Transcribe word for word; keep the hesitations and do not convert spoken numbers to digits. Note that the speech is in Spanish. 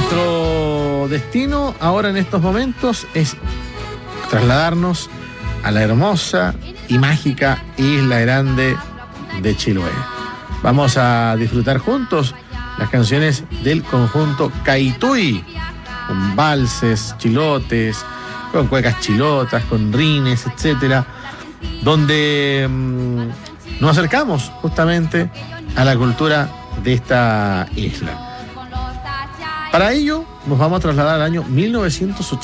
Nuestro destino ahora en estos momentos es trasladarnos a la hermosa y mágica Isla Grande de Chiloé. Vamos a disfrutar juntos las canciones del conjunto Caituy, con valses, chilotes, con cuecas chilotas, con rines, etcétera, donde mmm, nos acercamos justamente a la cultura de esta isla. Para ello nos vamos a trasladar al año mil novecientos ochenta.